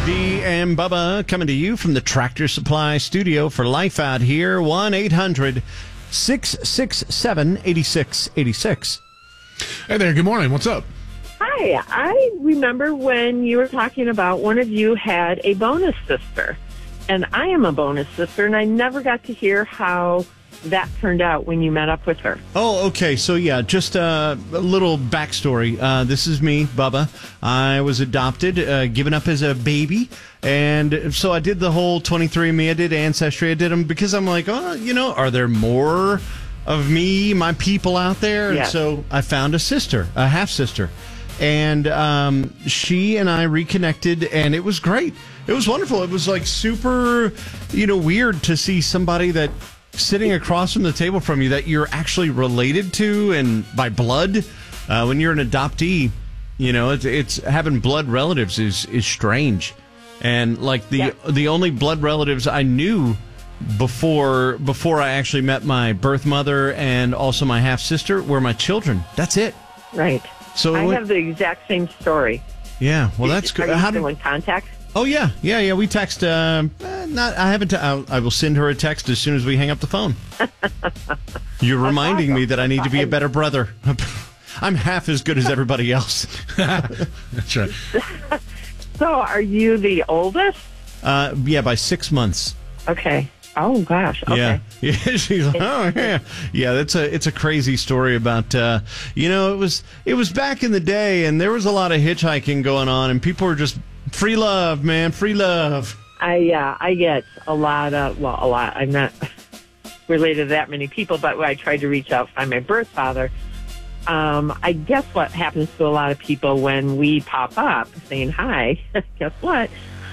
Dee and Bubba coming to you from the Tractor Supply Studio for Life Out Here. 1-800-667-8686. Hey there, good morning. What's up? Hi, I remember when you were talking about one of you had a bonus sister, and I am a bonus sister, and I never got to hear how that turned out when you met up with her. Oh, okay. So, yeah, just a little backstory. This is me, Bubba. I was adopted, given up as a baby. And so I did the whole 23andMe. I did Ancestry. I did them because I'm like, oh, are there more of me, my people out there? Yes. And so I found a sister, a half-sister. And she and I reconnected, and it was great. It was wonderful. It was like super, weird to see somebody that sitting across from the table from you that you're actually related to and by blood. When you're an adoptee, it's having blood relatives is strange. And like the only blood relatives I knew before I actually met my birth mother and also my half sister were my children. That's it. Right. So I have the exact same story. Yeah. Well, that's good. Are you still in contact? Oh, yeah. We text. I haven't. I will send her a text as soon as we hang up the phone. You're reminding me that I need to be a better brother. I'm half as good as everybody else. That's right. So, are you the oldest? Yeah, by 6 months. Okay. Oh gosh. Okay. Yeah. She's like, oh yeah. Yeah, it's a crazy story about it was back in the day, and there was a lot of hitchhiking going on, and people were just free love, man, free love. I get a lot. I'm not related to that many people, but I tried to reach out, find my birth father. I guess what happens to a lot of people when we pop up saying hi, guess what?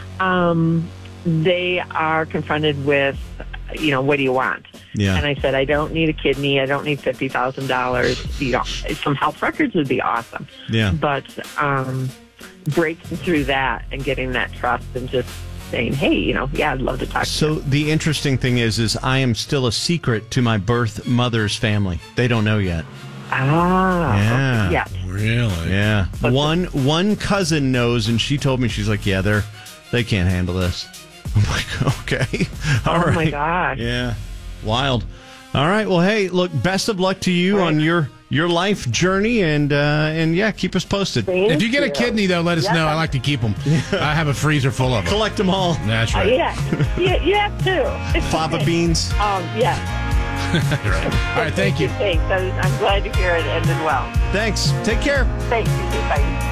They are confronted with, what do you want? Yeah. And I said, I don't need a kidney. I don't need $50,000. Some health records would be awesome. Yeah. But breaking through that and getting that trust and just saying, hey, I'd love to talk to you. So the interesting thing is I am still a secret to my birth mother's family. They don't know yet. Ah. Yeah. Okay, yeah. Really? Yeah. One cousin knows, and she told me, she's like, yeah, they can't handle this. I'm like, okay. All right. Oh, my gosh. Yeah. Wild. All right. Well, hey, look, best of luck to you on your life journey, and yeah, keep us posted. Thank If you get a kidney, though, let us know. I like to keep them. I have a freezer full of them. Collect them all. That's right. Yeah, you have to. Fava beans. Yeah. Right. All right, thank you. Thanks. I'm glad to hear it ended well. Thanks. Take care. Thanks. You too. Bye.